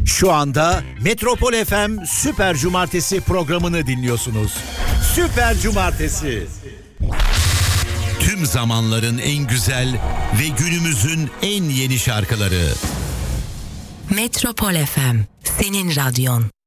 Şu anda Metropol FM Süper Cumartesi programını dinliyorsunuz. Süper Cumartesi. Tüm zamanların en güzel ve günümüzün en yeni şarkıları. Metropol FM, senin radyon.